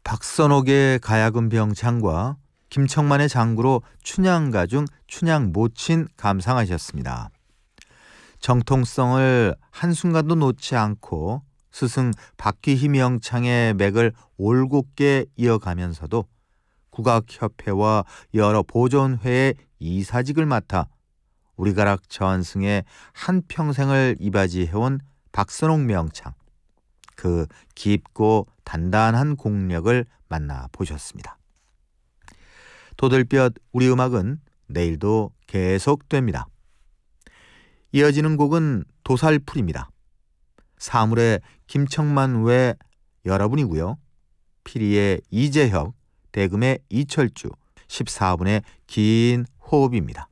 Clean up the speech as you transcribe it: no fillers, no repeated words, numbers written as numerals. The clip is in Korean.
박선옥의 가야금 병창과 김청만의 장구로 춘향가중 춘향모친 감상하셨습니다. 정통성을 한순간도 놓지 않고 스승 박귀희 명창의 맥을 올곧게 이어가면서도 국악협회와 여러 보존회의 이사직을 맡아 우리가락 전승의 한평생을 이바지해온 박선옥 명창, 그 깊고 단단한 공력을 만나보셨습니다. 도들볕 우리 음악은 내일도 계속됩니다. 이어지는 곡은 도살풀입니다. 사물의 김청만 외 여러분이고요. 피리의 이재혁, 대금의 이철주, 14분의 긴 호흡입니다.